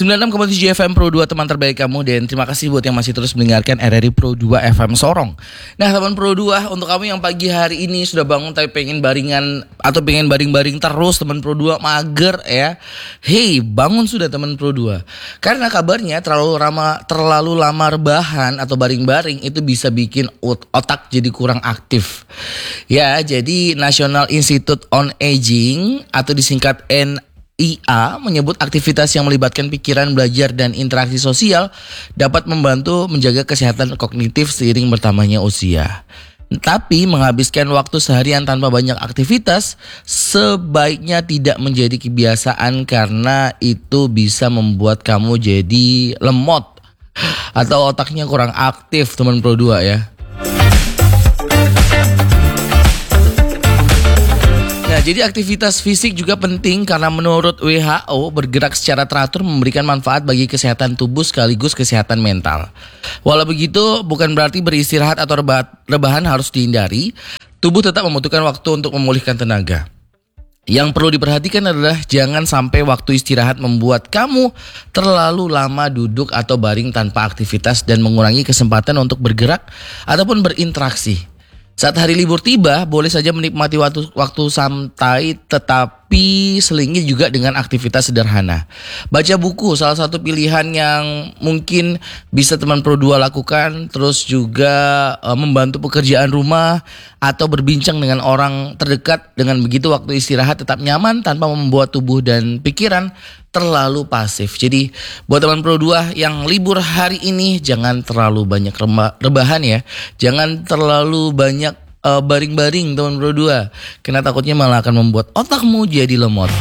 96,7 FM Pro 2 teman terbaik kamu. Dan terima kasih buat yang masih terus mendengarkan RRI Pro 2 FM Sorong. Nah teman Pro 2, untuk kamu yang pagi hari ini sudah bangun tapi pengen baringan atau pengen baring-baring terus, teman Pro 2 mager ya. Hey, bangun sudah teman Pro 2. Karena kabarnya terlalu lama rebahan atau baring-baring itu bisa bikin otak jadi kurang aktif. Ya, jadi National Institute on Aging atau disingkat IA menyebut aktivitas yang melibatkan pikiran, belajar, dan interaksi sosial dapat membantu menjaga kesehatan kognitif seiring bertambahnya usia. Tapi menghabiskan waktu seharian tanpa banyak aktivitas sebaiknya tidak menjadi kebiasaan karena itu bisa membuat kamu jadi lemot atau otaknya kurang aktif teman Pro 2 ya. Nah, jadi aktivitas fisik juga penting karena menurut WHO bergerak secara teratur memberikan manfaat bagi kesehatan tubuh sekaligus kesehatan mental. Walau begitu, bukan berarti beristirahat atau rebahan harus dihindari. Tubuh tetap membutuhkan waktu untuk memulihkan tenaga. Yang perlu diperhatikan adalah jangan sampai waktu istirahat membuat kamu terlalu lama duduk atau baring tanpa aktivitas dan mengurangi kesempatan untuk bergerak ataupun berinteraksi. Saat hari libur tiba, boleh saja menikmati waktu santai, tetapi selingi juga dengan aktivitas sederhana. Baca buku, salah satu pilihan yang mungkin bisa teman Pro 2 lakukan. Terus juga membantu pekerjaan rumah atau berbincang dengan orang terdekat. Dengan begitu waktu istirahat tetap nyaman tanpa membuat tubuh dan pikiran terlalu pasif. Jadi buat teman Pro 2 yang libur hari ini, jangan terlalu banyak rebahan ya. Jangan terlalu banyak baring-baring teman Pro 2, karena takutnya malah akan membuat otakmu jadi lemot.